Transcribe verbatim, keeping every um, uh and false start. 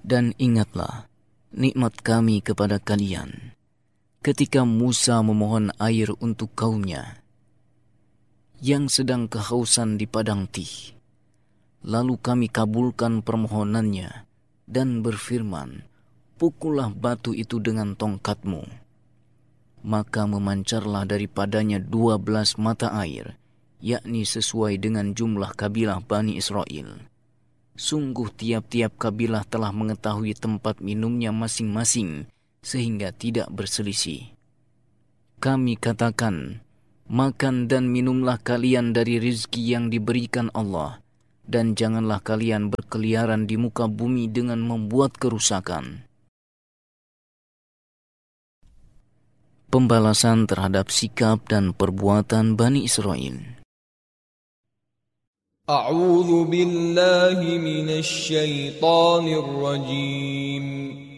Dan ingatlah nikmat kami kepada kalian ketika Musa memohon air untuk kaumnya yang sedang kehausan di padang Tih. Lalu kami kabulkan permohonannya dan berfirman, pukullah batu itu dengan tongkatmu. Maka memancarlah daripadanya dua belas mata air, yakni sesuai dengan jumlah kabilah Bani Israel. Sungguh tiap-tiap kabilah telah mengetahui tempat minumnya masing-masing, sehingga tidak berselisih. Kami katakan, makan dan minumlah kalian dari rizki yang diberikan Allah, dan janganlah kalian berkeliaran di muka bumi dengan membuat kerusakan. Pembalasan terhadap sikap dan perbuatan Bani Israel. A'udzu billahi minasy syaithanir rajim.